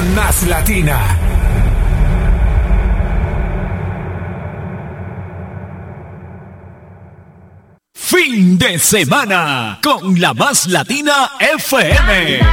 más latina. Fin de semana con la más latina FM.